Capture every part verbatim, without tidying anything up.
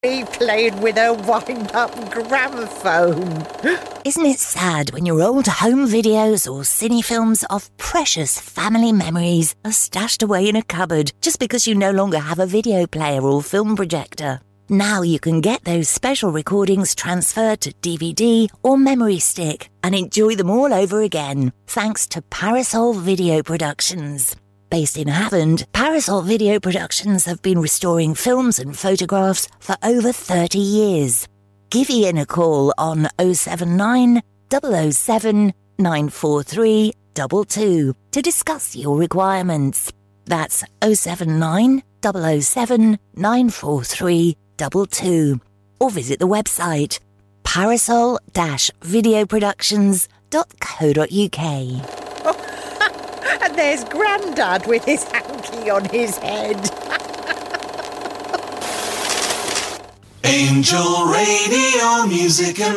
He played with a wind-up gramophone. Isn't it sad when your old home videos or cine films of precious family memories are stashed away in a cupboard just because you no longer have a video player or film projector? Now you can get those special recordings transferred to D V D or memory stick and enjoy them all over again, thanks to Parasol Video Productions. Based in Havant, Parasol Video Productions have been restoring films and photographs for over thirty years. Give Ian a call on oh seven nine, double oh seven, nine four three two two to discuss your requirements. That's oh seven nine, double oh seven, nine four three two two. Or visit the website parasol dash video productions dot co dot uk. And there's Grandad with his hanky on his head. Angel Radio, music and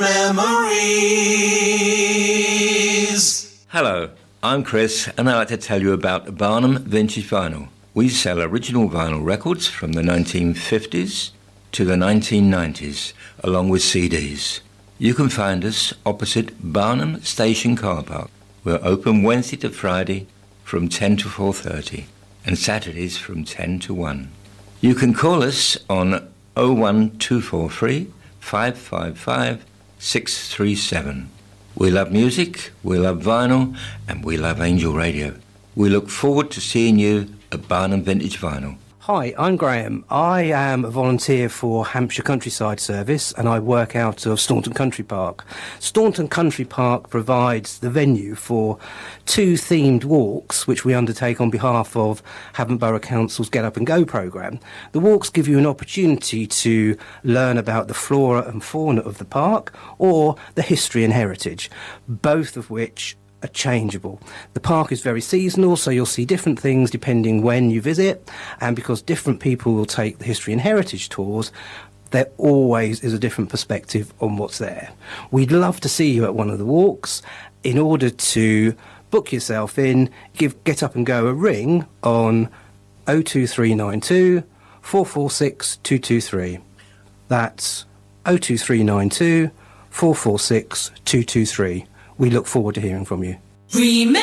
memories. Hello, I'm Chris, and I'd like to tell you about Barnum Vintage Vinyl. We sell original vinyl records from the nineteen fifties to the nineteen nineties, along with C Ds. You can find us opposite Barnum Station Car Park. We're open Wednesday to Friday from ten to four thirty, and Saturdays from ten to one. You can call us on oh one two four three, five five five, six three seven. We love music, we love vinyl, and we love Angel Radio. We look forward to seeing you at Barnum Vintage Vinyl. Hi, I'm Graham. I am a volunteer for Hampshire Countryside Service and I work out of Staunton Country Park. Staunton Country Park provides the venue for two themed walks which we undertake on behalf of Havant Borough Council's Get Up and Go programme. The walks give you an opportunity to learn about the flora and fauna of the park or the history and heritage, both of which are changeable. The park is very seasonal, so you'll see different things depending when you visit, and because different people will take the history and heritage tours, there always is a different perspective on what's there. We'd love to see you at one of the walks. In order to book yourself in, give Get Up and Go a ring on oh two three nine two, four four six, two two three. That's oh two three nine two, four four six, two two three. We look forward to hearing from you. Remember